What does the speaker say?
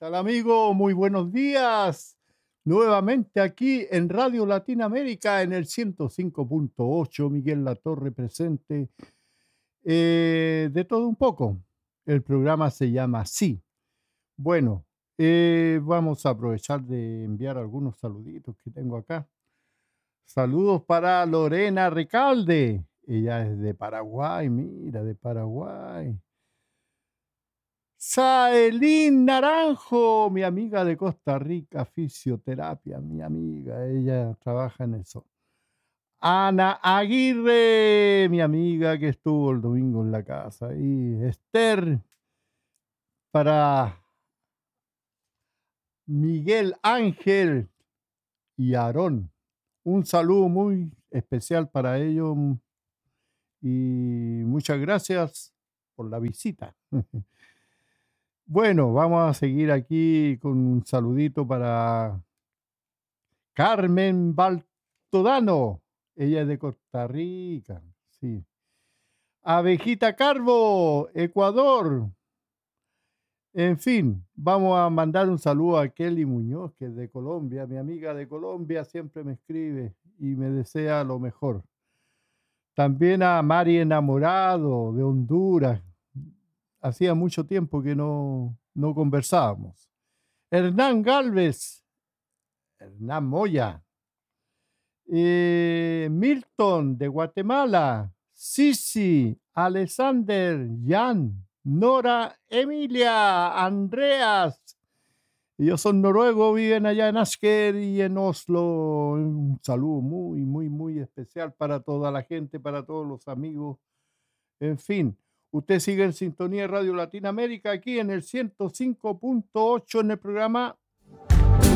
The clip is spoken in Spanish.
tal, amigo? Muy buenos días. Nuevamente aquí en Radio Latinoamérica en el 105.8, Miguel Latorre presente. De todo un poco. El programa se llama Sí. Bueno, vamos a aprovechar de enviar algunos saluditos que tengo acá. Saludos para Lorena Recalde. Ella es de Paraguay, mira, de Paraguay. Saelín Naranjo, mi amiga de Costa Rica, fisioterapia, mi amiga, ella trabaja en eso. Ana Aguirre, mi amiga que estuvo el domingo en la casa. Y Esther, para Miguel Ángel y Aarón. Un saludo muy especial para ellos y muchas gracias por la visita. Bueno, vamos a seguir aquí con un saludito para Carmen Baltodano. Ella es de Costa Rica, sí. Abejita Carbo, Ecuador. En fin, vamos a mandar un saludo a Kelly Muñoz, que es de Colombia. Mi amiga de Colombia siempre me escribe y me desea lo mejor. También a Mari Enamorado de Honduras. Hacía mucho tiempo que no conversábamos. Hernán Galvez, Hernán Moya, Milton de Guatemala, Sisi, Alexander, Jan, Nora, Emilia, Andreas. Ellos son noruegos, viven allá en Asker y en Oslo. Un saludo muy, muy, muy especial para toda la gente, para todos los amigos. En fin, usted sigue en sintonía de Radio Latinoamérica aquí en el 105.8 en el programa